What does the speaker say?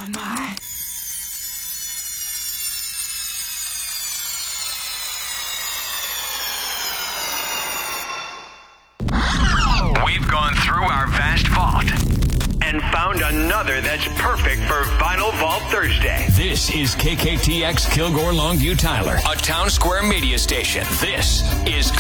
Oh my. We've gone through our vast vault and found another that's perfect for Vinyl Vault Thursday. This is KKTX Kilgore Longview Tyler, a Town Square media station. This is